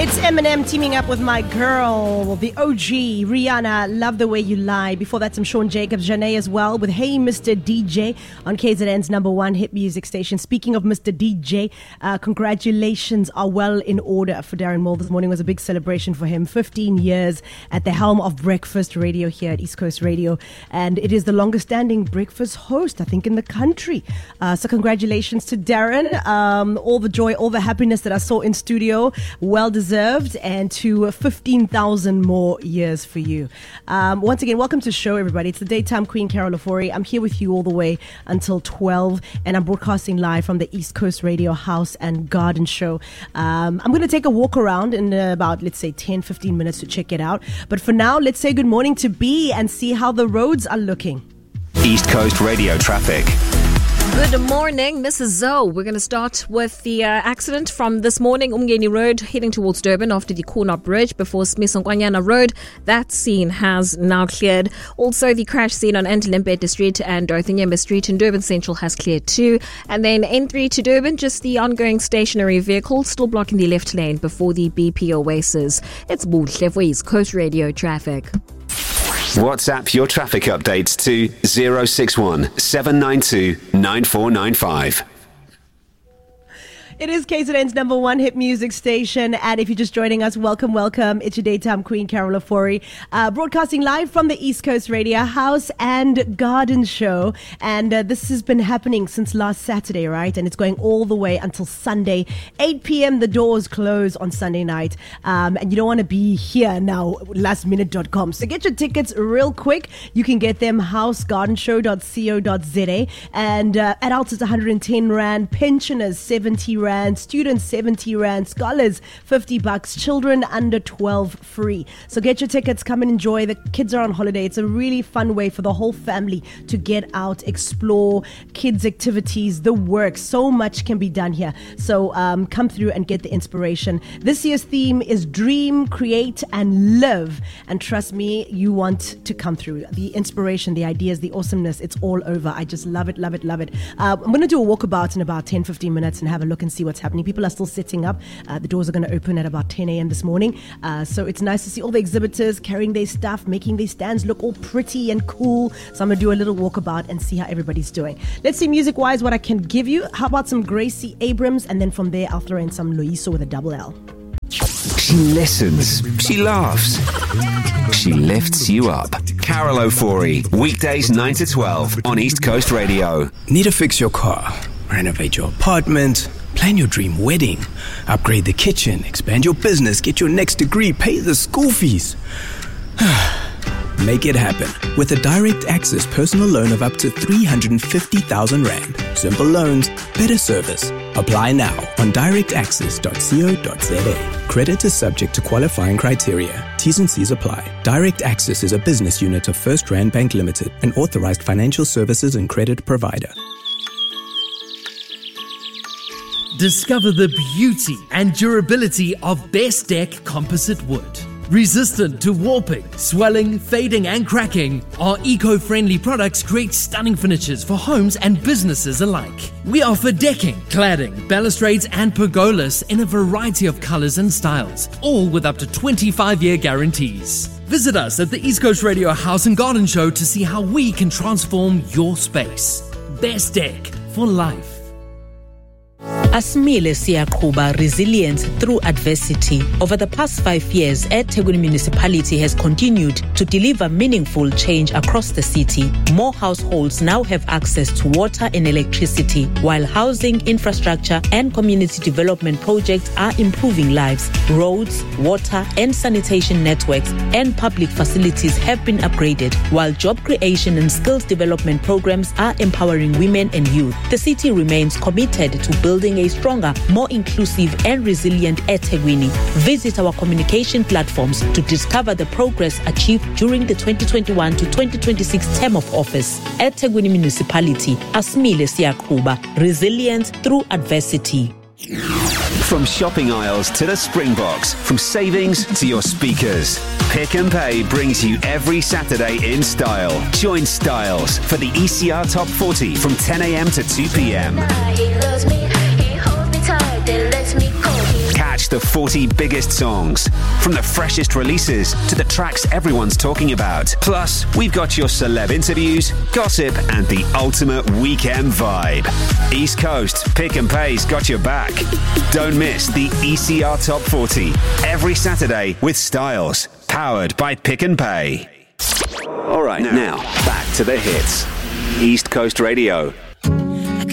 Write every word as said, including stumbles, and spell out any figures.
It's Eminem teaming up with my girl, the O G, Rihanna, Love the Way You Lie. Before that, some Sean Jacobs, Janae as well, with Hey Mister D J on K Z N's number one hit music station. Speaking of Mister D J, uh, congratulations are well in order for Darren Moore. This morning was a big celebration for him. fifteen years at the helm of Breakfast Radio here at East Coast Radio. And it is the longest standing breakfast host, I think, in the country. Uh, so congratulations to Darren. Um, all the joy, all the happiness that I saw in studio, well deserved. And to fifteen thousand more years for you. Um, once again, welcome to the show, everybody. It's the Daytime Queen, Carol Ofori. I'm here with you all the way until twelve, and I'm broadcasting live from the East Coast Radio House and Garden Show. Um, I'm going to take a walk around in uh, about, let's say, ten, fifteen minutes to check it out. But for now, let's say good morning to B and see how the roads are looking. East Coast Radio traffic. Good morning, Missus Zoe. We're going to start with the uh, accident from this morning, Umgeni Road, heading towards Durban after the Corner Bridge before Smith-Nkwanyana Road. That scene has now cleared. Also, the crash scene on Antilimpete Street and Dorothea Street in Durban Central has cleared too. And then N three to Durban, just the ongoing stationary vehicle still blocking the left lane before the B P Oasis. It's Buhle for East Coast Radio traffic. WhatsApp your traffic updates to zero six one seven nine two nine four nine five. It is K Z N's number one hit music station. And if you're just joining us, welcome, welcome. It's your Daytime Queen, Carol Ofori, uh, broadcasting live from the East Coast Radio House and Garden Show. And uh, this has been happening since last Saturday, right? And it's going all the way until Sunday. eight p.m. The doors close on Sunday night. Um, and you don't want to be here now, last minute dot com. So get your tickets real quick. You can get them house garden show dot co dot za. And uh, adults is one hundred ten rand, pensioners seventy rand. Rand, students seventy rand, scholars fifty bucks, children under twelve free. So get your tickets, come and enjoy. The kids are on holiday. It's a really fun way for the whole family to get out, explore kids activities, the work. So much can be done here. So um, come through and get the inspiration. This year's theme is dream, create and live. And trust me, you want to come through. The inspiration, the ideas, the awesomeness, it's all over. I just love it, love it, love it. Uh, I'm going to do a walkabout in about ten, fifteen minutes and have a look and see what's happening. People are still setting up. Uh, the doors are going to open at about ten a.m. this morning. Uh, so it's nice to see all the exhibitors carrying their stuff, making their stands look all pretty and cool. So I'm going to do a little walkabout and see how everybody's doing. Let's see music-wise what I can give you. How about some Gracie Abrams? And then from there, I'll throw in some Loiso with a double L. She listens. She laughs. She lifts you up. Carol Ofori, weekdays nine to twelve on East Coast Radio. Need to fix your car, renovate your apartment, plan your dream wedding, upgrade the kitchen, expand your business, get your next degree, pay the school fees. Make it happen with a direct access personal loan of up to three hundred fifty thousand rand. Simple loans, better service. Apply now on direct access dot co dot za. Credit is subject to qualifying criteria. T's and C's apply. Direct Access is a business unit of First Rand Bank Limited, an authorized financial services and credit provider. Discover the beauty and durability of Best Deck composite wood. Resistant to warping, swelling, fading and cracking, our eco-friendly products create stunning finishes for homes and businesses alike. We offer decking, cladding, balustrades and pergolas in a variety of colors and styles, all with up to twenty-five year guarantees. Visit us at the East Coast Radio House and Garden Show to see how we can transform your space. Best Deck for life. Asmile Siyaqhuba resilience through adversity. Over the past five years, eThekwini Municipality has continued to deliver meaningful change across the city. More households now have access to water and electricity, while housing, infrastructure, and community development projects are improving lives. Roads, water, and sanitation networks and public facilities have been upgraded, while job creation and skills development programs are empowering women and youth. The city remains committed to building a stronger, more inclusive and resilient eThekwini. Visit our communication platforms to discover the progress achieved during the twenty twenty-one to twenty twenty-six term of office. eThekwini Municipality, Asmile Siyaqhuba, resilience through adversity. From shopping aisles to the Springboks, from savings to your speakers, Pick and Pay brings you every Saturday in style. Join Styles for the E C R Top forty from ten a.m. to two p.m. He loves me, he holds me tight, then lets me go. Catch unleash the forty biggest songs. From the freshest releases to the tracks everyone's talking about. Plus, we've got your celeb interviews, gossip, and the ultimate weekend vibe. East Coast Pick and Pay's got your back. Don't miss the E C R Top forty every Saturday with Styles, powered by Pick and Pay. All right, now back to the hits. East Coast Radio.